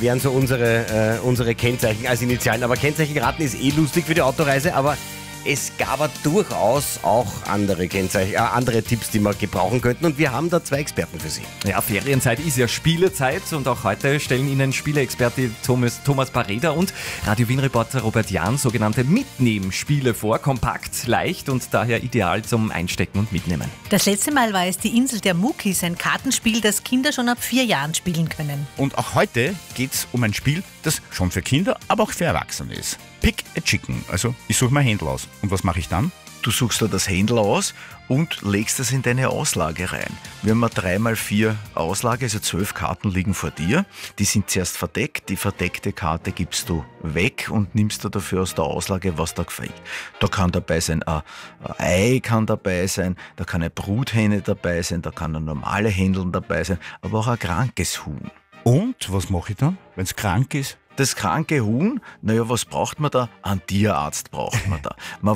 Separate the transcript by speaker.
Speaker 1: wären so unsere Kennzeichen als Initialen. Aber Kennzeichen raten ist lustig für die Autoreise, aber es gab aber durchaus auch andere Kennzeichen, andere Tipps, die wir gebrauchen könnten. Und wir haben da 2 Experten für Sie.
Speaker 2: Ja, Ferienzeit ist ja Spielezeit und auch heute stellen Ihnen Spieleexperte Thomas Pareder und Radio Wien-Reporter Robert Jahn sogenannte Mitnehmspiele vor. Kompakt, leicht und daher ideal zum Einstecken und Mitnehmen.
Speaker 3: Das letzte Mal war es die Insel der Muckis, ein Kartenspiel, das Kinder schon ab 4 Jahren spielen können.
Speaker 4: Und auch heute geht es um ein Spiel, das schon für Kinder, aber auch für Erwachsene ist. Pick a Chicken, also ich suche mir ein Händel aus. Und was mache ich dann?
Speaker 5: Du suchst da das Händel aus und legst es in deine Auslage rein. Wir haben eine 3x4 Auslage, also 12 Karten liegen vor dir. Die sind zuerst verdeckt. Die verdeckte Karte gibst du weg und nimmst du dafür aus der Auslage, was da gefällt. Da kann dabei sein, ein Ei kann dabei sein, da kann eine Bruthähne dabei sein, da kann ein normale Händel dabei sein, aber auch ein krankes Huhn.
Speaker 4: Und was mache ich dann, wenn es krank ist?
Speaker 5: Das kranke Huhn, naja, was braucht man da? Einen Tierarzt braucht man da. Man